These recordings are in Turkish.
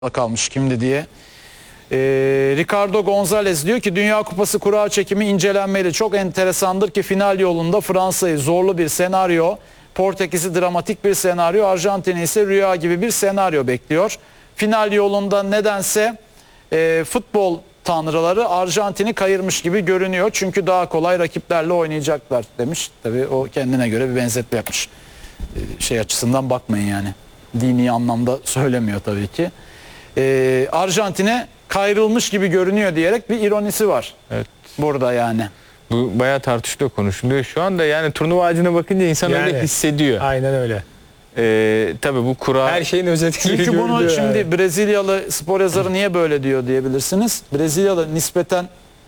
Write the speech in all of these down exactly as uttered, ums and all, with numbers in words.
kalmış kimdi diye. Ee, Ricardo Gonzalez diyor ki Dünya Kupası kura çekimi incelenmeli. Çok enteresandır ki final yolunda Fransa'yı zorlu bir senaryo, Portekiz'i dramatik bir senaryo, Arjantin'i ise rüya gibi bir senaryo bekliyor. Final yolunda nedense e, futbol tanrıları Arjantin'i kayırmış gibi görünüyor. Çünkü daha kolay rakiplerle oynayacaklar demiş. Tabii o kendine göre bir benzetme yapmış. Ee, şey açısından bakmayın yani. Dini anlamda söylemiyor tabii ki. Ee, Arjantin'e kayrılmış gibi görünüyor diyerek bir ironisi var. Evet. Burada yani. Bu bayağı tartışılıyor, konuşuluyor. Şu anda yani turnuva ağacına bakınca insan yani, öyle hissediyor. Aynen öyle. Ee, tabii bu kura... Her şeyin özeti gibi Çünkü bunu şimdi yani. Brezilyalı spor yazarı niye böyle diyor diyebilirsiniz. Brezilyalı nispeten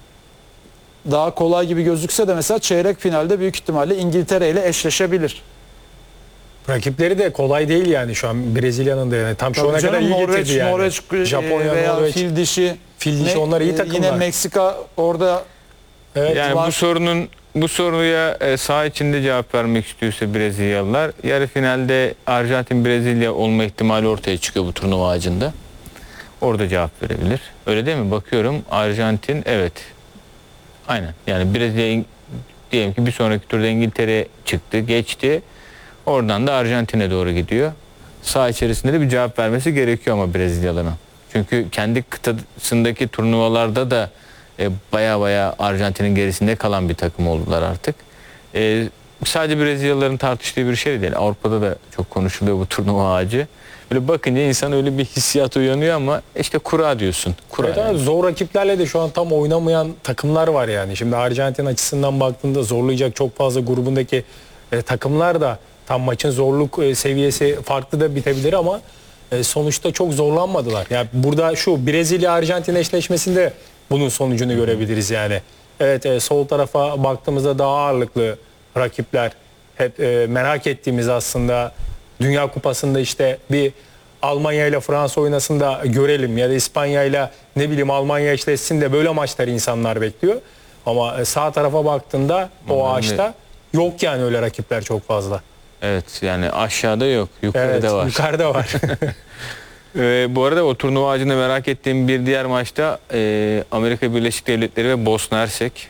daha kolay gibi gözükse de mesela çeyrek finalde büyük ihtimalle İngiltere ile eşleşebilir. Rakipleri de kolay değil yani şu an Brezilya'nın da yani. Tam şu ana kadar iyi Norveç, getirdi yani. Norveç, Japonya, veya Norveç. fil dişi. Fil dişi onlar iyi takımlar. Yine Meksika orada. Evet, yani var. bu sorunun bu soruya e, saha içinde cevap vermek istiyorsa Brezilyalılar, yarı finalde Arjantin Brezilya olma ihtimali ortaya çıkıyor bu turnuva ağacında. Orada cevap verebilir. Öyle değil mi? Bakıyorum Arjantin, evet. Aynen. Yani Brezilya diyelim ki bir sonraki turda İngiltere çıktı, geçti. Oradan da Arjantin'e doğru gidiyor. Saha içerisinde de bir cevap vermesi gerekiyor ama Brezilyalıların. Çünkü kendi kıtasındaki turnuvalarda da e, baya baya Arjantin'in gerisinde kalan bir takım oldular artık. E, sadece Brezilyalıların tartıştığı bir şey değil. Avrupa'da da çok konuşuluyor bu turnuva ağacı. Böyle bakınca insan öyle bir hissiyat uyanıyor ama işte kura diyorsun. Kura Evet, yani. zor rakiplerle de şu an tam oynamayan takımlar var yani. Şimdi Arjantin açısından baktığında zorlayacak çok fazla grubundaki e, takımlar da tam maçın zorluk e, seviyesi farklı da bitebilir ama e, sonuçta çok zorlanmadılar. Yani burada şu Brezilya-Arjantin eşleşmesinde bunun sonucunu görebiliriz yani. Evet, e, sol tarafa baktığımızda daha ağırlıklı rakipler. Hep e, merak ettiğimiz aslında Dünya Kupası'nda işte bir Almanya ile Fransa oynasın da görelim ya da İspanya ile ne bileyim Almanya eşleşsin de böyle maçlar insanlar bekliyor. Ama e, sağ tarafa baktığında o Ama ağaçta yok yani öyle rakipler çok fazla. Evet, yani aşağıda yok, yukarıda Evet, var. yukarıda var. Ee, bu arada o turnuva ağacında merak ettiğim bir diğer maçta e, Amerika Birleşik Devletleri ve Bosna Hersek.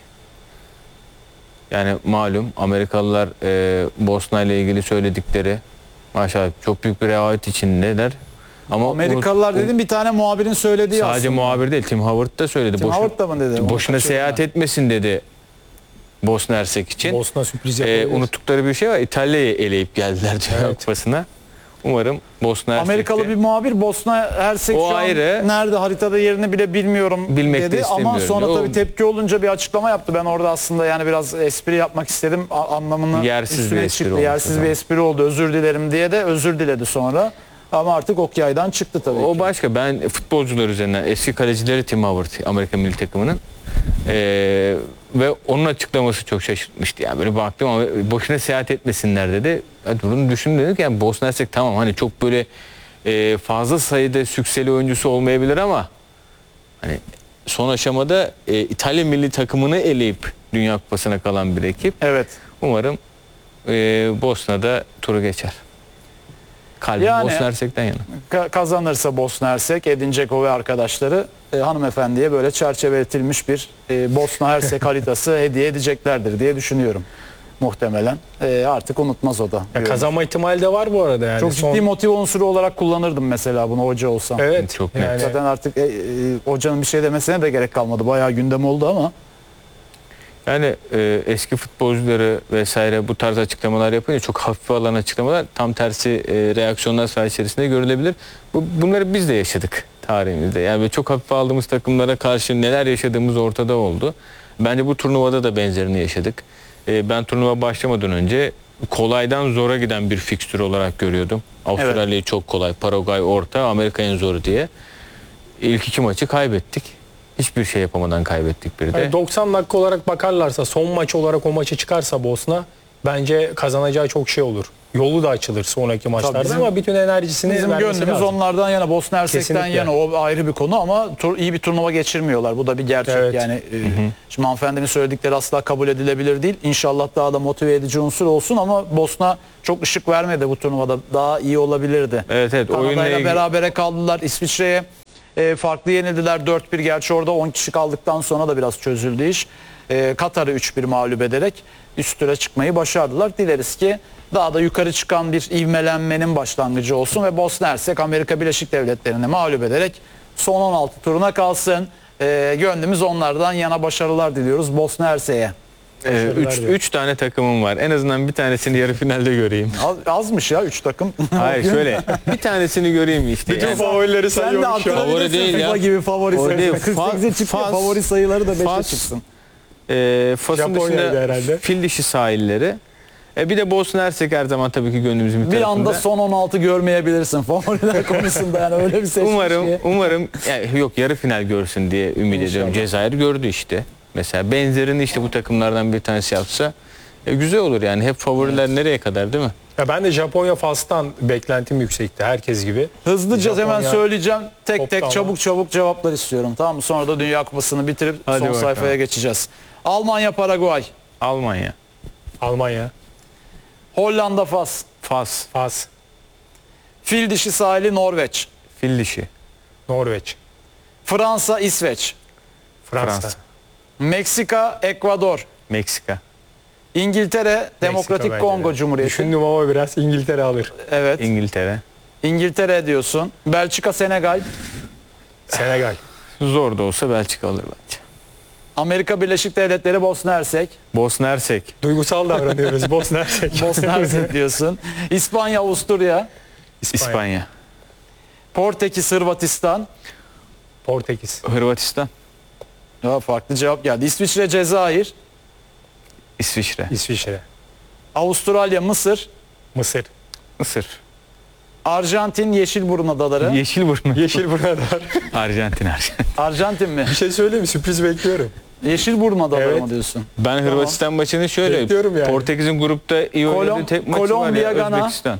Yani malum Amerikalılar e, Bosna ile ilgili söyledikleri maşallah çok büyük bir rehavet içindeler. Ama Amerikalılar unut, dedim bir tane muhabirin söylediği sadece aslında. muhabir değil, Tim Howard da söyledi. Tim Boşuna, Howard da mı dedi? Onu boşuna kaçırdım seyahat ben. etmesin dedi Bosna Hersek için. Bosna sürpriz Ee, yapabilir. unuttukları bir şey var. İtalya'yı eleyip geldiler Dünya Evet. Kupası'na. Umarım Bosna Hersek'te. Amerikalı bir muhabir Bosna Hersek O şu an ayrı. nerede haritada yerini bile bilmiyorum Bilmek de dedi ama istemiyorum. sonra O- tabii tepki olunca bir açıklama yaptı. Ben orada aslında yani biraz espri yapmak istedim. A- anlamını Yersiz üstüne bir espri çıktı. olmuş Yersiz o bir zaman. espri oldu. Özür dilerim diye de özür diledi sonra. Ama artık ok yaydan çıktı tabii O ki. başka. Ben futbolcular üzerinden eski kalecileri Tim Howard Amerika milli takımının ee, ve onun açıklaması çok şaşırtmıştı. Yani böyle baktım ama boşuna seyahat etmesinler dedi. Hadi bunu düşün dedik yani Bosna Hersek tamam hani çok böyle e, fazla sayıda sükseli oyuncusu olmayabilir ama hani son aşamada e, İtalya milli takımını eleyip Dünya Kupası'na kalan bir ekip. Evet. Umarım e, Bosna'da turu geçer. Kalbim Yani- Bosna Hersek'ten yana. Ka- kazanırsa Bosna Hersek, Edin Dzeko ve arkadaşları e, hanımefendiye böyle çerçeveletilmiş bir e, Bosna Hersek haritası hediye edeceklerdir diye düşünüyorum. Muhtemelen. E, artık unutmaz o da. Ya kazanma ihtimali de var bu arada yani. Çok Son- ciddi motive unsuru olarak kullanırdım mesela bunu hoca olsam. Evet. Çok net. yani, Zaten artık e, e, hocanın bir şey demesine de gerek kalmadı. Bayağı gündem oldu ama. Yani e, eski futbolcuları vesaire bu tarz açıklamalar yapınca çok hafife alan açıklamalar tam tersi e, reaksiyonlar saha içerisinde görülebilir. Bu, bunları biz de yaşadık tarihimizde. Yani böyle çok hafife aldığımız takımlara karşı neler yaşadığımız ortada oldu. Bence bu turnuvada da benzerini yaşadık. E, ben turnuva başlamadan önce kolaydan zora giden bir fikstür olarak görüyordum. Avustralya'yı çok kolay, Paraguay orta, Amerika en zoru diye. İlk iki maçı kaybettik. Hiçbir şey yapamadan kaybettik bir de. yani doksan dakika olarak bakarlarsa son maç olarak o maçı çıkarsa Bosna bence kazanacağı çok şey olur. yolu da açılır sonraki maçlarda bizim- ama bütün enerjisini Bizim vermesi gönlümüz lazım. onlardan yana, Bosna Hersek'ten Kesinlikle. yana, o ayrı bir konu ama tur, iyi bir turnuva geçirmiyorlar. Bu da bir gerçek Evet. yani. E, şimdi hanımefendinin söyledikleri asla kabul edilebilir değil. İnşallah daha da motive edici unsur olsun ama Bosna çok ışık vermedi bu turnuvada. Daha iyi olabilirdi. Evet, evet, oyunla Kanada'yla ilgili- berabere kaldılar. İsviçre'ye e, farklı yenildiler dört bir. Gerçi orada on kişi kaldıktan sonra da biraz çözüldü iş. E, Katar'ı üç bir mağlup ederek üst tura çıkmayı başardılar. Dileriz ki daha da yukarı çıkan bir ivmelenmenin başlangıcı olsun ve Bosna Hersek Amerika Birleşik Devletleri'ni mağlup ederek son on altı turuna kalsın. E, gönlümüz onlardan yana, başarılar diliyoruz Bosna Hersek'e. Başarılar 3 dilerim. üç tane takımım var. En azından bir tanesini yarı finalde göreyim. Az, azmış ya üç takım. Hayır, şöyle bir tanesini göreyim işte. Bütün Yani. favorileri Sen de sayıyorum şu an. Favori arttırabilirsin değil ya. FIFA gibi favori Favori sayıları. değil. kırk sekize Fas- çıkıyor, Fas- favori sayıları da beşe Fas- çıksın. E, Fas'ın Japonya'ydı dışında herhalde. fil dişi sahilleri. E, bir de Bosna Hersek her zaman tabii ki gönlümüzün bir Bir tarafında. anda son on altı görmeyebilirsin favoriler konusunda, yani öyle bir seçmiş Umarım ki. umarım yani yok yarı final görsün diye ümit ediyorum. Cezayir gördü işte. Mesela benzerini işte bu takımlardan bir tanesi yapsa e, güzel olur yani. Hep favoriler nereye kadar değil mi? Ya ben de Japonya Fas'tan beklentim yüksekti herkes gibi. Hızlıca Japonya hemen söyleyeceğim. Tek koptu tek ama. çabuk çabuk cevaplar istiyorum, tamam mı? Sonra da Dünya Kupası'nı bitirip Hadi son bakalım. sayfaya geçeceğiz. Almanya Paraguay, Almanya, Almanya, Hollanda Fas, Fas, Fas, Fil dişi sahili Norveç, fil dişi, Norveç, Fransa İsveç, Fransa, Fransa. Meksika Ekvador, Meksika, İngiltere Demokratik bence Kongo de. Cumhuriyeti. Düşündüm ama biraz İngiltere alır. Evet. İngiltere. İngiltere diyorsun. Belçika Senegal, Senegal, Zor da olsa Belçika alır bence. Amerika Birleşik Devletleri Bosna Hersek. Bosna Hersek, duygusal davranıyoruz Bosna Hersek. Bosna Hersek diyorsun. İspanya Avusturya, İspanya, İspanya, Portekiz Hırvatistan. Portekiz, Hırvatistan, Ya farklı cevap geldi. İsviçre Cezayir, İsviçre, İsviçre, Avustralya Mısır, Mısır, Mısır, Arjantin Yeşilburun Adaları. Yeşilburnu, Yeşilburnu'da. Arjantin, Arjantin. Arjantin mi? Bir şey söyleyeyim mi? Sürpriz bekliyorum. Yeşilburun Adaları Evet. mı diyorsun? Ben Hırvatistan maçını şöyle Bekliyorum yani. Portekiz'in grupta iyi Kolom- oynadığı tek maçı Kolombiya, var ya, Gana. Özbekistan.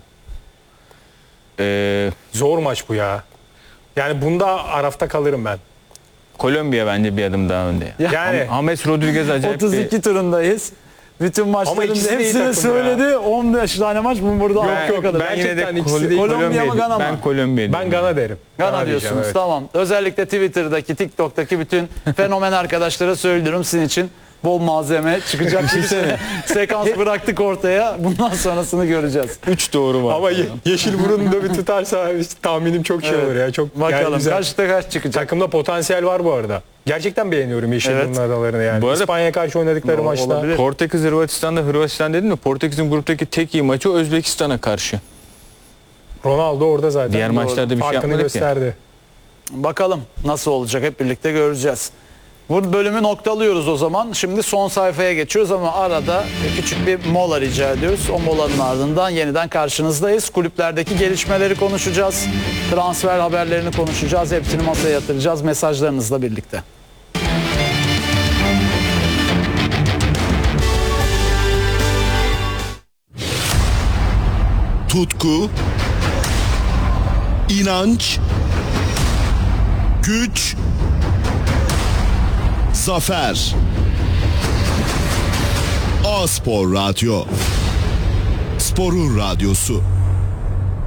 Ee, Zor maç bu ya. Yani bunda Araf'ta kalırım ben. Kolombiya bence bir adım daha önde. Ya, Yani James Rodriguez acayip otuz iki bir... turundayız. Bütün maçların ikisi de iyi hepsini takım söyledi. on beş tane maç bu burada. Yok, Avrupa'ya yok, kadar. ben- Ben yine de Gerçekten ikisi Kol- de iyi. Kolombiya mı, Kolombiya Gana mı? Ben Kolombiya ben Gana derim. Gana diyeceğim, diyorsunuz, evet. tamam. Özellikle Twitter'daki, TikTok'taki bütün fenomen arkadaşlara söylüyorum, sizin için bol malzeme çıkacak bir sekans bıraktık ortaya. Bundan sonrasını göreceğiz. üç doğru var. Ama ye- Yeşilburnu'nu da bir tutarsa tahminim çok şey Evet. olur ya. Çok yani Bakalım güzel. kaçta kaç çıkacak. Takımda potansiyel var bu arada. Gerçekten beğeniyorum Yeşilburnu Evet. adalarını yani. Bu arada- İspanya'ya karşı oynadıkları O- maçta. olabilir. Portekiz Hırvatistan'da Hırvatistan dedin mi? Portekiz'in gruptaki tek iyi maçı Özbekistan'a karşı. Ronaldo orada zaten. Diğer Doğru. maçlarda bir şey Farkını yapmadık ki. gösterdi. Bakalım nasıl olacak, hep birlikte göreceğiz. Bu bölümü noktalıyoruz o zaman. Şimdi son sayfaya geçiyoruz ama arada küçük bir mola rica ediyoruz. O molanın ardından yeniden karşınızdayız. Kulüplerdeki gelişmeleri konuşacağız. Transfer haberlerini konuşacağız. Hepsini masaya yatıracağız mesajlarınızla birlikte. Tutku, inanç, güç, zafer. A-Spor Radyo. Sporun radyosu.